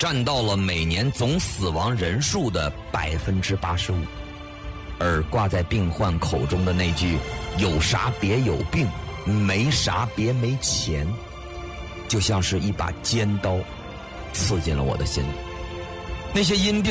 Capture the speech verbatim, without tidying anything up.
占到了每年总死亡人数的百分之八十五。而挂在病患口中的那句“有啥别有病，没啥别没钱”，就像是一把尖刀刺进了我的心里。那些因病